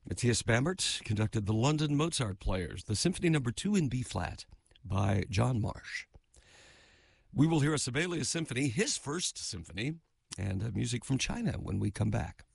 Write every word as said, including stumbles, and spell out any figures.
Matthias Bamert conducted the London Mozart Players, the Symphony Number Two in B-flat by John Marsh. We will hear a Sibelius symphony, his first symphony, and uh, music from China when we come back.